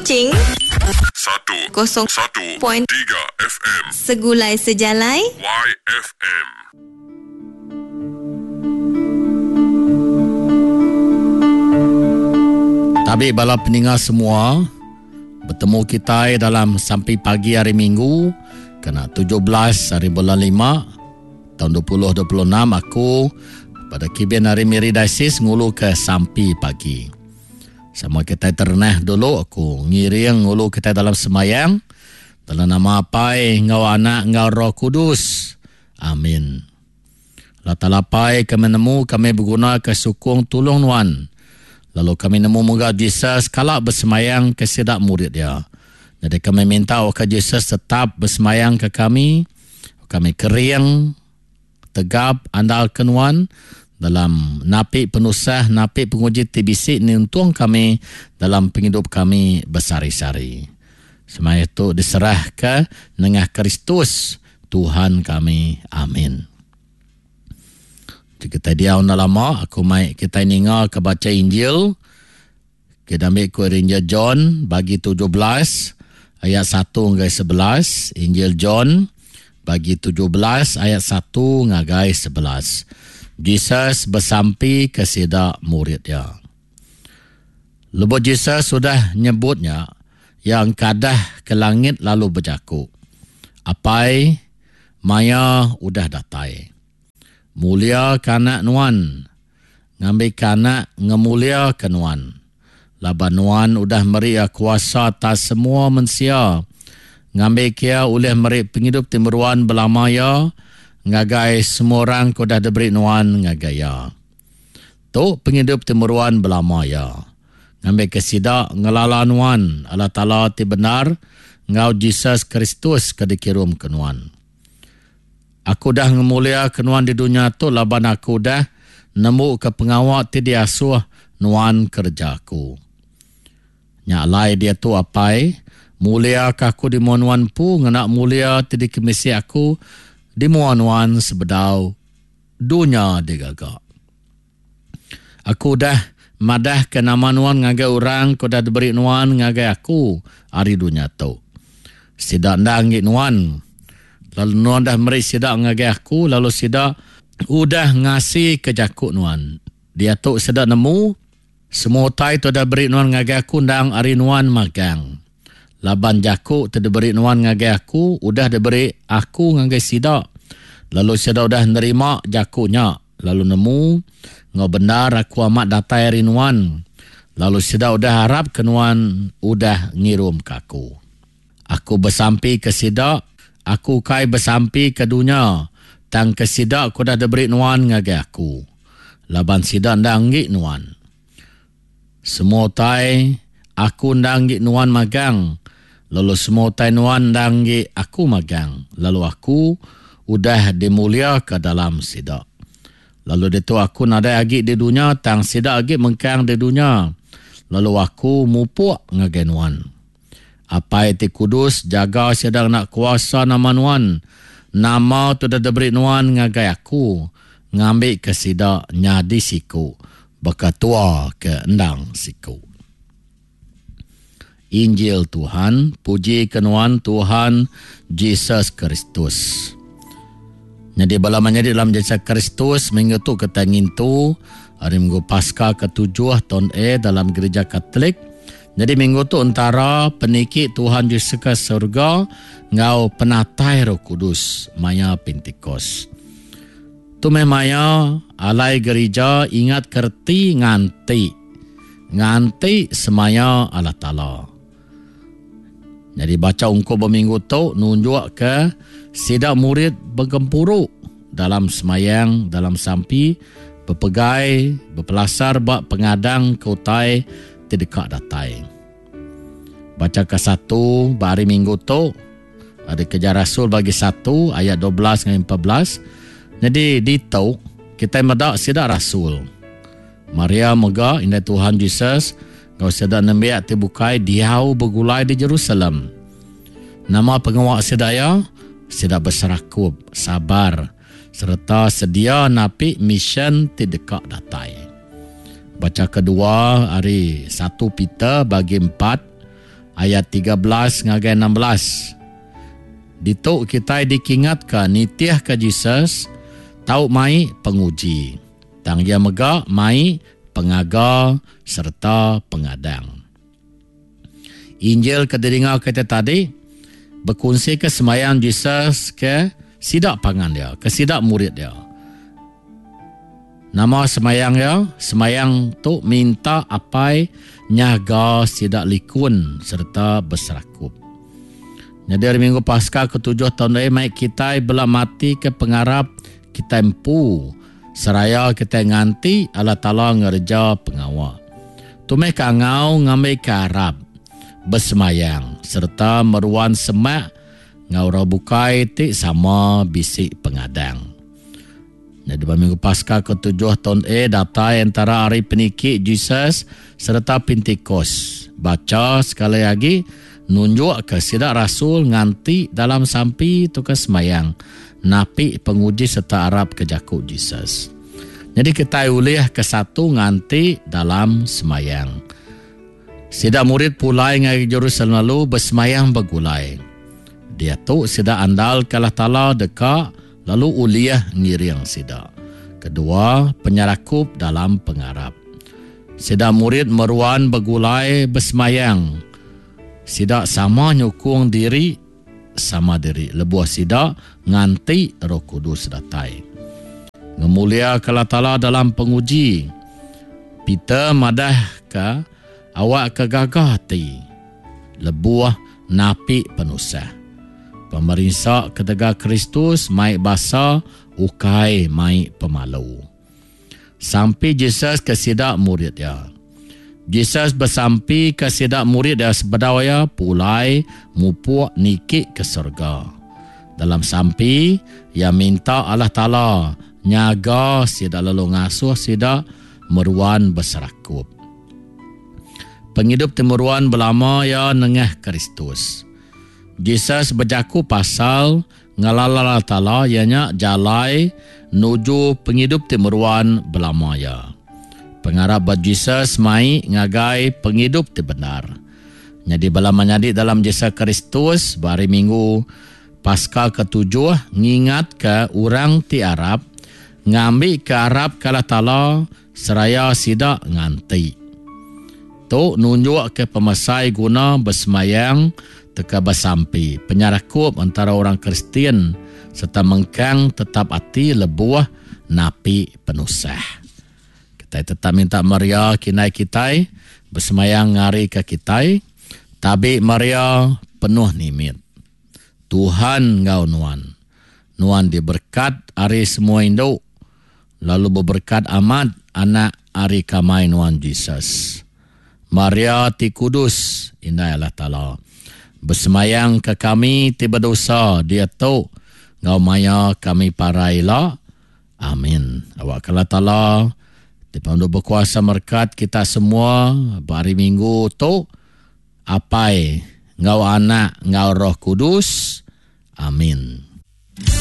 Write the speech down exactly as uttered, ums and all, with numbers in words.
Kuching satu kosong satu point tiga F M. Segulai Sejalai Y F M. Tabik bala pendengar semua, bertemu kita dalam sampai pagi hari Minggu kena tujuh belas hari bulan lima tahun dua ribu dua puluh enam. Aku pada Kibin hari Miri Diocese ngulu ke sampai pagi. Sama kita ternah dulu aku ngiring ngulu kita dalam semayang dalam nama Apai ngau anak ngau Roh Kudus. Amin. Latalapai kami nemu kami berguna ke sukung tulung nuan. Lalu kami nemu moga Jesus kalak bersemayang ke sidak murid dia. Jadi kami minta oka Jesus tetap bersemayang ke kami. Kami kering, tegap, andalkan wan dalam napik penusah, napik penguji tibisik nintung kami dalam penghidup kami bersari-sari. Semua itu diserah ke nengah Kristus Tuhan kami. Amin. Kita dia unda lama aku mai kita ninga ke baca Injil. Kita ambil ku Injil John bagi tujuh belas ayat satu hingga sebelas. Injil John bagi tujuh belas ayat satu hingga sebelas. Jesus bersampai ke sidak murid dia. Lepas Jesus sudah nyebutnya yang kadah ke langit lalu berjaku. Apai maya udah datai. Mulia kanak nuan. Ngambil kanak ngemulia ke nuan. Laban nuan udah meri kuasa atas semua manusia. Ngambil kia oleh meri penghidup timuruan belamaya. Ngagai semua orang ko dah diberi nuan ngagaya. Tu penghidup timuruan belamaya. Ngambil kesidak ngelala nuan. Allah Ta'ala ti benar. Ngau Jesus Kristus kedikirum ke nuan. Aku dah ngemulia ke nuan di dunia tu. Laban aku dah nemu ke pengawak ti diasuh nuan kerjaku. Nyalai dia tu apai. Mulia kaku di nuan pu. Ngenak mulia ti di kemisi aku. Di nuan sebedau dunia digagak. Aku dah madah ke nama nuan ngagai orang. Kau dah diberi nuan ngagai aku. Hari dunia tu. Sidak ndangi nuan. Lalu nuan dah meri sidak ngagai aku. Lalu sidak udah ngasih ke jakuk nuan. Dia tu sidak nemu. Semua tai tu dah beri nuan ngagai aku. Ndang hari nuan magang. Laban jakuk tu diberi nuan ngagai aku. Udah diberi aku ngagai sidak. Lalu sidak udah nerima jakuknya. Lalu nemu. Ngau benar aku amat datai hari nuan. Lalu sidak udah harap ke nuan. Udah ngirum ke aku. Aku bersampai ke sidak. Aku kai bersampai ke dunia. Tang ke sidak aku dah diberi nuan ngagai aku. Laban sidak ndanggik nuan. Semua tai aku ndanggik nuan magang. Lalu semua tai nuan ndanggik aku magang. Lalu aku udah dimulia ke dalam sidak. Lalu dia tu aku nadai agi di dunia. Tang sidak agi mengkang di dunia. Lalu aku mupuk ngagai nuan. Apa itu kudus jaga sedang nak kuasa nama nuan. Nama tu dah diberi nuan ngagai aku. Ngambil ke sidak nyadi siku. Bakatua ke endang siku. Injil Tuhan, puji kenuan Tuhan Yesus Kristus. Jadi bala menjadi dalam Yesus Kristus minggu tu ketangin tu hari minggu Paskah ketujuh tahun E dalam gereja Katolik. Jadi minggu tu antara penikik Tuhan Yesus ke surga ngau penatai Roh Kudus maya Pentikos. Tu memaya alai gereja ingat kerti nganti nganti semaya Allah Ta'ala. Jadi baca ungkup berminggu tu nunjuk ke sidak murid bergempuru dalam semayang, dalam sampi, berpegai, berpelasar bak pengadang kautai tidak datai. Baca ke satu hari minggu tu ada Kerja Rasul bagi satu ayat dua belas dan empat belas. Jadi di tu kita medak sidak Rasul. Maria mega indah Tuhan Yesus. Kau sedang nembiak terbukai diau bergulai di Jerusalem. Nama pengawak sedaya sidak berserakub, sabar serta sedia napi mission tidak datai. Baca kedua hari satu Peter bagi empat ayat tiga belas ngagai enam belas. Dituk kita dikingatkan nitiah ke Jesus tau mai penguji. Tang dia mega mai pengaga serta pengadang. Injil kedengar kita tadi berkongsi ke semayang Jesus ke sidak pangan dia, ke sidak murid dia. Nama semayang dia, semayang tu minta apai nyaga sidak likun serta berserakup. Jadi hari Minggu Paskah ketujuh tahun ini mai kita bela mati ke pengarap kita empu seraya kita nganti Allah Ta'ala ngerja pengawal. Tumai kangau ngamai ke Arab bersemayang serta meruan semak ngaura bukai ti sama bisik pengadang. Jadi pada Minggu Paskah ketujuh tahun E daftar antara hari penikik Jesus serta Pentikos. Baca sekali lagi nunjuk ke sidak Rasul nganti dalam sampi tu ke semayang napi penguji serta Arab ke jakuk Jesus. Jadi kita ulih ke satu nganti dalam semayang. Sidak murid pulai ngari Jerusalem lalu bersemayang bergulai. Dia tu sidak andal ke Allah Ta'ala dekat lalu uliah ngiring sidak. Kedua, penyarakup dalam pengarap. Sidak murid meruan bergulai bersemayang. Sidak sama nyukung diri sama diri. Lebuah sidak nganti Roh Kudus datai. Ngemulia ke Allah Ta'ala dalam penguji. Peter madah ke awak kegagah ti. Lebuah napi penusah. Pemerintah ketega Kristus mai basa ukai mai pemalu. Sampai Jesus ke sidak murid dia. Jesus bersampi ke sidak murid dia sebedawaya pulai mupuk nikik ke surga. Dalam sampi, ia minta Allah Ta'ala nyaga sidak lalu ngasuh sidak meruan berserakup. Penghidup timuruan belama ya nengah Kristus. Jesus berjaku pasal ngalala Allah Ta'ala ianya jalai nuju penghidup timuruan belama ya. Pengarap buat Jesus mai ngagai penghidup ti benar. Jadi bala menyadi dalam Jesus Kristus hari Minggu Paskah ketujuh ngingat ke orang ti Arab ngambil ke Arab ke Allah Ta'ala seraya sidak nganti. Tu nunjuk ke pemasai guna bersemayang teka bersampi. Penyarakup antara orang Kristian serta mengkang tetap hati lebuah napi penusah. Kita tetap minta Maria kinai kitai bersemayang ngari ke kitai. Tabi Maria penuh nimit. Tuhan ngau nuan. Nuan diberkat hari semua induk. Lalu berberkat amat anak hari kamai nuan Jesus. Maria ti kudus inai Allah Ta'ala. Bersemayang ke kami ti berdosa dia tu ngau maya kami paraila. Amin. Awak Allah Ta'ala dipandu berkuasa merkat kita semua hari Minggu tu apai ngau anak ngau Roh Kudus. Amin.